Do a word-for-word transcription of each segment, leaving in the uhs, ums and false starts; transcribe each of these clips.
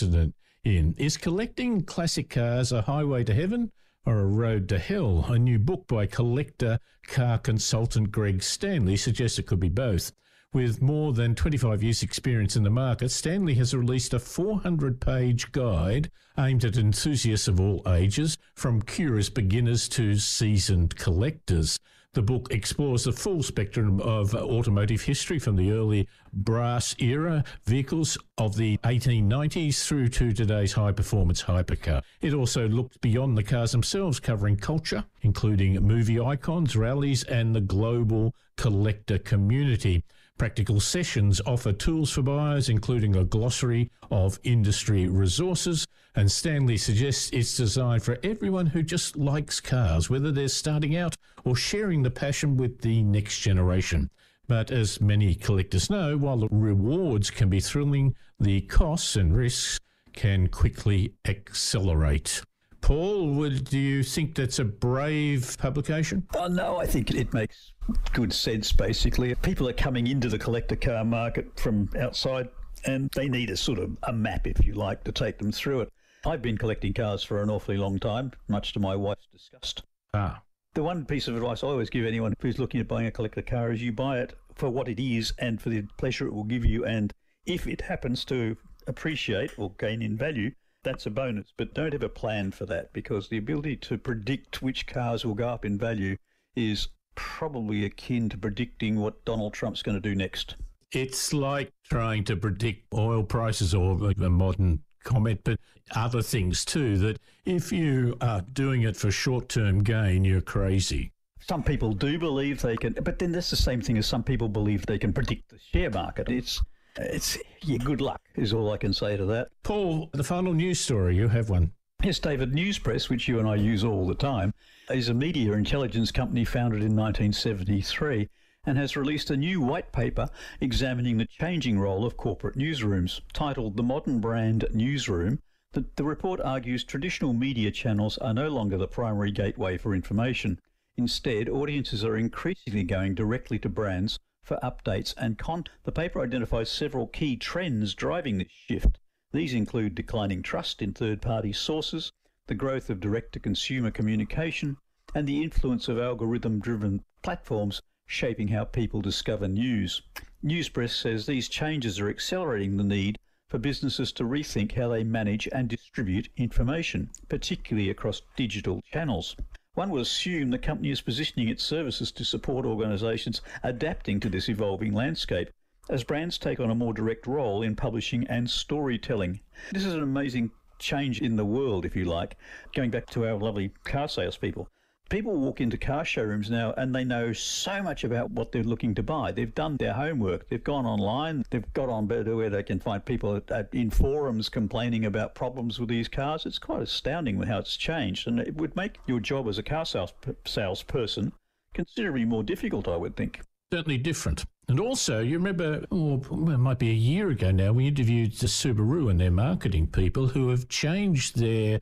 accident in. Is collecting classic cars a highway to heaven or a road to hell? A new book by collector car consultant Greg Stanley suggests it could be both. With more than twenty-five years' experience in the market, Stanley has released a four hundred page guide aimed at enthusiasts of all ages, from curious beginners to seasoned collectors. The book explores the full spectrum of automotive history, from the early brass era vehicles of the eighteen nineties through to today's high-performance hypercar. It also looks beyond the cars themselves, covering culture, including movie icons, rallies, and the global collector community. Practical sessions offer tools for buyers, including a glossary of industry resources, and Stanley suggests it's designed for everyone who just likes cars, whether they're starting out or sharing the passion with the next generation. But as many collectors know, while the rewards can be thrilling, the costs and risks can quickly accelerate. Paul, would, do you think that's a brave publication? Oh, no, I think it makes good sense, basically. People are coming into the collector car market from outside, and they need a sort of a map, if you like, to take them through it. I've been collecting cars for an awfully long time, much to my wife's disgust. Ah. The one piece of advice I always give anyone who's looking at buying a collector car is you buy it for what it is and for the pleasure it will give you, and if it happens to appreciate or gain in value, that's a bonus. But don't have a plan for that, because the ability to predict which cars will go up in value is probably akin to predicting what Donald Trump's going to do next. It's like trying to predict oil prices, or like a modern comment, but other things too, that if you are doing it for short-term gain, you're crazy. Some people do believe they can, but then that's the same thing as some people believe they can predict the share market. It's It's yeah, good luck is all I can say to that. Paul, the final news story, you have one. Yes, David. Newspress, which you and I use all the time, is a media intelligence company founded in nineteen seventy-three and has released a new white paper examining the changing role of corporate newsrooms. Titled The Modern Brand Newsroom, the, the report argues traditional media channels are no longer the primary gateway for information. Instead, audiences are increasingly going directly to brands for updates and content. The paper identifies several key trends driving this shift. These include declining trust in third-party sources, the growth of direct-to-consumer communication, and the influence of algorithm-driven platforms shaping how people discover news. Newspress says these changes are accelerating the need for businesses to rethink how they manage and distribute information, particularly across digital channels. One would assume the company is positioning its services to support organisations adapting to this evolving landscape as brands take on a more direct role in publishing and storytelling. This is an amazing change in the world, if you like. Going back to our lovely car salespeople, people walk into car showrooms now and they know so much about what they're looking to buy. They've done their homework. They've gone online. They've got on better where they can find people at, at, in forums complaining about problems with these cars. It's quite astounding how it's changed, and it would make your job as a car sales salesperson considerably more difficult, I would think. Certainly different. And also, you remember, oh, well, it might be a year ago now, we interviewed the Subaru and their marketing people who have changed their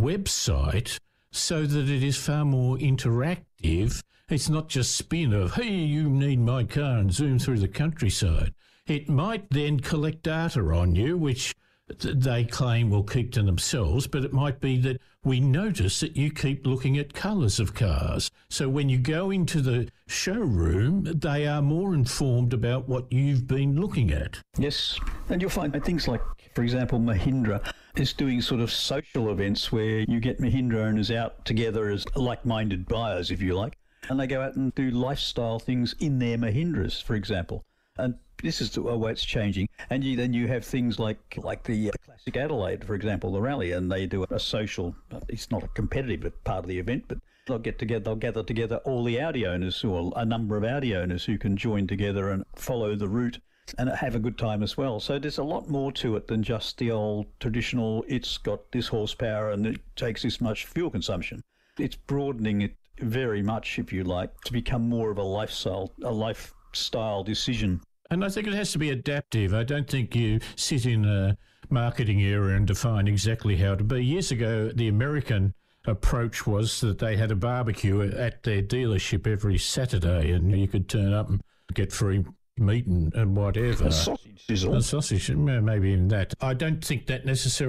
website so that it is far more interactive. It's not just spin of, hey, you need my car, and zoom through the countryside. It might then collect data on you, which they claim will keep to themselves, but it might be that we notice that you keep looking at colours of cars. So when you go into the showroom, they are more informed about what you've been looking at. Yes, and you'll find things like, for example, Mahindra is doing sort of social events where you get Mahindra owners out together as like-minded buyers, if you like, and they go out and do lifestyle things in their Mahindras, for example. And this is the way it's changing. And you, then you have things like like the uh, Classic Adelaide, for example, the rally, and they do a social, it's not a competitive part of the event, but they'll get together, they'll gather together all the Audi owners, or a number of Audi owners who can join together and follow the route and have a good time as well. So there's a lot more to it than just the old traditional, it's got this horsepower and it takes this much fuel consumption. It's broadening it very much, if you like, to become more of a lifestyle, a lifestyle decision. And I think it has to be adaptive. I don't think you sit in a marketing area and define exactly how to be. Years ago, the American approach was that they had a barbecue at their dealership every Saturday, and you could turn up and get free meat and, and whatever. A sausage sizzle. A sausage, maybe even that. I don't think that necessarily